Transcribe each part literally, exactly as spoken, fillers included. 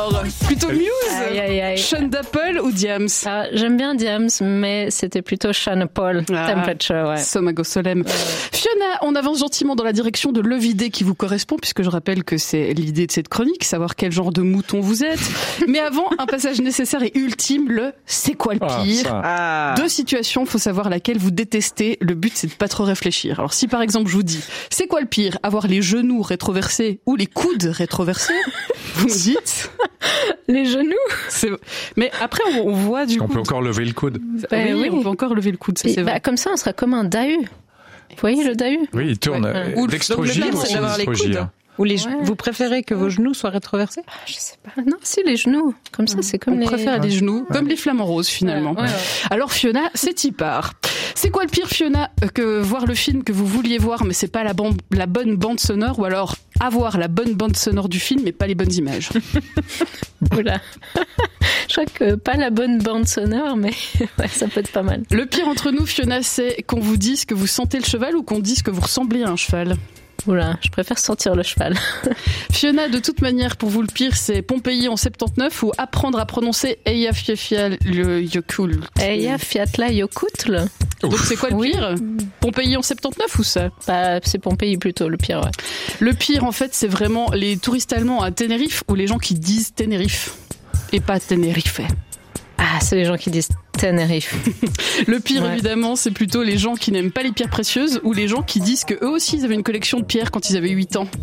alors, plutôt Muse, aïe, aïe, aïe. Sean Apple ou Diams? Ah, j'aime bien Diams, mais c'était plutôt Sean Paul. Ah, Temperature, ouais. Somago Solem. Ouais. Fiona, on avance gentiment dans la direction de l'idée qui vous correspond, puisque je rappelle que c'est l'idée de cette chronique, savoir quel genre de mouton vous êtes. Mais avant, un passage nécessaire et ultime, le c'est quoi le pire? Ah, Deux situations, faut savoir laquelle vous détestez. Le but, c'est de pas trop réfléchir. Alors, si par exemple, je vous dis, c'est quoi le pire? Avoir les genoux rétroversés ou les coudes rétroversés? Vous me dites? Les genoux? C'est... Mais après, on, on voit du Parce coup... qu'on peut encore lever le coude. Bah, oui, oui, on peut encore lever le coude, ça, Et c'est bah, vrai. comme ça, on sera comme un dahu. Vous voyez le dahu? Oui, il tourne. Ouais. Ou l'extrogir Donc, le ou pire, c'est d'avoir les l'extrogir. coudes. Ou les, Ouais. Vous préférez que vos genoux soient rétroversés? Ah, je sais pas. Non, si, les genoux. Comme ça, c'est comme On les... préfère les genoux, comme les flamants roses finalement. Ouais, ouais, ouais. Alors Fiona, c'est y part. C'est quoi le pire, Fiona, que voir le film que vous vouliez voir mais c'est pas la, bande, la bonne bande sonore, ou alors avoir la bonne bande sonore du film mais pas les bonnes images? Oula. Je crois que pas la bonne bande sonore, mais ouais, ça peut être pas mal. Le pire entre nous, Fiona, c'est qu'on vous dise que vous sentez le cheval ou qu'on dise que vous ressemblez à un cheval. Oula, je préfère sentir le cheval. Fiona, de toute manière, pour vous, le pire, c'est Pompéi en soixante-dix-neuf ou apprendre à prononcer Eia Fiafial le Yokul. Eia Fiatla Yokutl. Donc c'est quoi le Oui. pire? Pompéi en soixante-dix-neuf ou ça? Bah, c'est Pompéi plutôt, le pire, ouais. Le pire, en fait, c'est vraiment les touristes allemands à Tenerife ou les gens qui disent Tenerife et pas Tenerife. Ah, c'est les gens qui disent Tenerife. Le pire, Ouais. évidemment, c'est plutôt les gens qui n'aiment pas les pierres précieuses ou les gens qui disent que eux aussi ils avaient une collection de pierres quand ils avaient huit ans.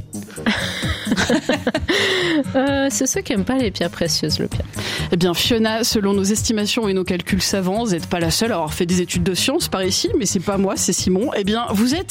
euh, c'est ceux qui aiment pas les pierres précieuses, le pire. Eh bien, Fiona, selon nos estimations et nos calculs savants, vous n'êtes pas la seule à avoir fait des études de sciences par ici, mais c'est pas moi, c'est Simon. Eh bien, vous êtes